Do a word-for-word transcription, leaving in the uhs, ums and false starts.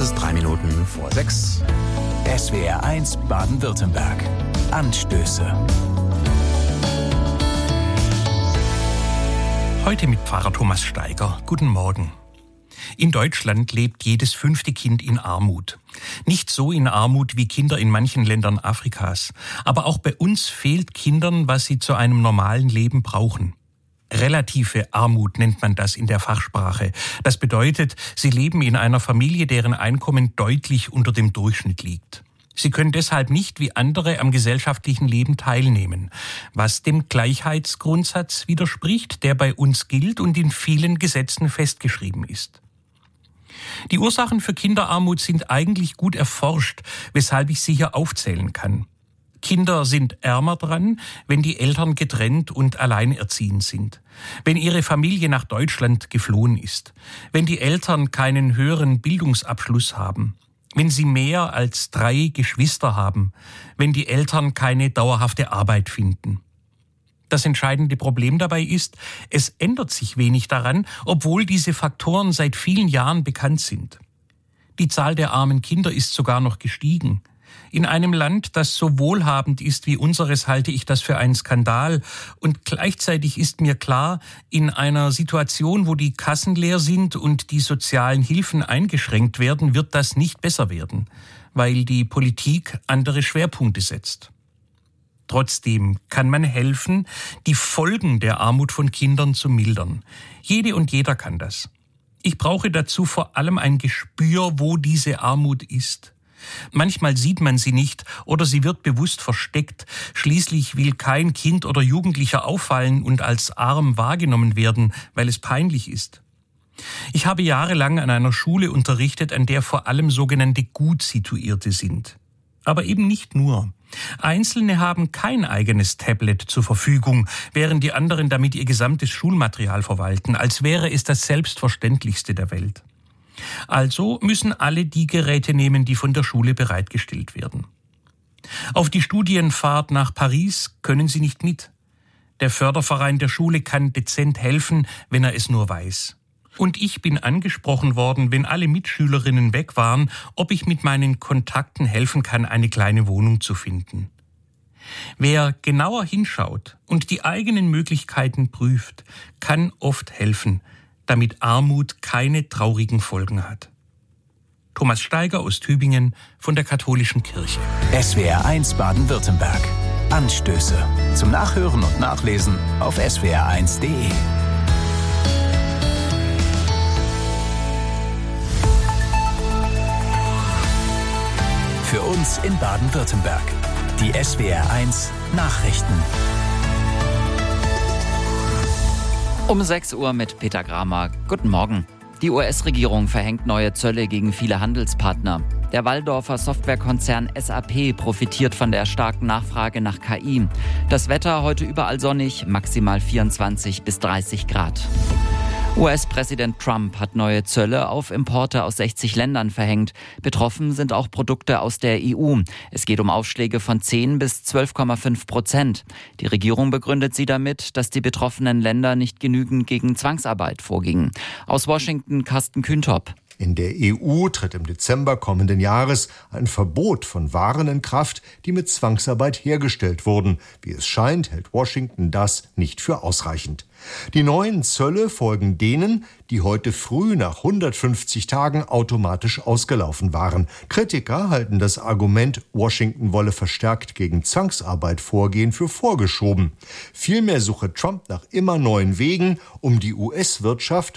ist drei Minuten vor sechs. S W R eins Baden-Württemberg. Anstöße. Heute mit Pfarrer Thomas Steiger. Guten Morgen. In Deutschland lebt jedes fünfte Kind in Armut. Nicht so in Armut wie Kinder in manchen Ländern Afrikas. Aber auch bei uns fehlt Kindern, was sie zu einem normalen Leben brauchen. Relative Armut nennt man das in der Fachsprache. Das bedeutet, sie leben in einer Familie, deren Einkommen deutlich unter dem Durchschnitt liegt. Sie können deshalb nicht wie andere am gesellschaftlichen Leben teilnehmen, was dem Gleichheitsgrundsatz widerspricht, der bei uns gilt und in vielen Gesetzen festgeschrieben ist. Die Ursachen für Kinderarmut sind eigentlich gut erforscht, weshalb ich sie hier aufzählen kann. Kinder sind ärmer dran, wenn die Eltern getrennt und alleinerziehend sind, wenn ihre Familie nach Deutschland geflohen ist, wenn die Eltern keinen höheren Bildungsabschluss haben, wenn sie mehr als drei Geschwister haben, wenn die Eltern keine dauerhafte Arbeit finden. Das entscheidende Problem dabei ist, es ändert sich wenig daran, obwohl diese Faktoren seit vielen Jahren bekannt sind. Die Zahl der armen Kinder ist sogar noch gestiegen. In einem Land, das so wohlhabend ist wie unseres, halte ich das für einen Skandal. Und gleichzeitig ist mir klar, in einer Situation, wo die Kassen leer sind und die sozialen Hilfen eingeschränkt werden, wird das nicht besser werden, weil die Politik andere Schwerpunkte setzt. Trotzdem kann man helfen, die Folgen der Armut von Kindern zu mildern. Jede und jeder kann das. Ich brauche dazu vor allem ein Gespür, wo diese Armut ist. Manchmal sieht man sie nicht oder sie wird bewusst versteckt. Schließlich will kein Kind oder Jugendlicher auffallen und als arm wahrgenommen werden, weil es peinlich ist. Ich habe jahrelang an einer Schule unterrichtet, an der vor allem sogenannte Gutsituierte sind. Aber eben nicht nur. Einzelne haben kein eigenes Tablet zur Verfügung, während die anderen damit ihr gesamtes Schulmaterial verwalten, als wäre es das Selbstverständlichste der Welt. Also müssen alle die Geräte nehmen, die von der Schule bereitgestellt werden. Auf die Studienfahrt nach Paris können sie nicht mit. Der Förderverein der Schule kann dezent helfen, wenn er es nur weiß. Und ich bin angesprochen worden, wenn alle Mitschülerinnen weg waren, ob ich mit meinen Kontakten helfen kann, eine kleine Wohnung zu finden. Wer genauer hinschaut und die eigenen Möglichkeiten prüft, kann oft helfen, damit Armut keine traurigen Folgen hat. Thomas Steiger aus Tübingen von der Katholischen Kirche. S W R eins Baden-Württemberg. Anstöße. Zum Nachhören und Nachlesen auf S W R eins punkt de. Für uns in Baden-Württemberg. Die S W R eins Nachrichten. Um sechs Uhr mit Peter Gramer. Guten Morgen. Die U S-Regierung verhängt neue Zölle gegen viele Handelspartner. Der Walldorfer Softwarekonzern S A P profitiert von der starken Nachfrage nach K I. Das Wetter heute überall sonnig, maximal vierundzwanzig bis dreißig Grad. U S-Präsident Trump hat neue Zölle auf Importe aus sechzig Ländern verhängt. Betroffen sind auch Produkte aus der E U. Es geht um Aufschläge von zehn bis zwölf Komma fünf Prozent. Die Regierung begründet sie damit, dass die betroffenen Länder nicht genügend gegen Zwangsarbeit vorgingen. Aus Washington Carsten Kühntop. In der E U tritt im Dezember kommenden Jahres ein Verbot von Waren in Kraft, die mit Zwangsarbeit hergestellt wurden. Wie es scheint, hält Washington das nicht für ausreichend. Die neuen Zölle folgen denen, die heute früh nach hundertfünfzig Tagen automatisch ausgelaufen waren. Kritiker halten das Argument, Washington wolle verstärkt gegen Zwangsarbeit vorgehen, für vorgeschoben. Vielmehr suche Trump nach immer neuen Wegen, um die U S-Wirtschaft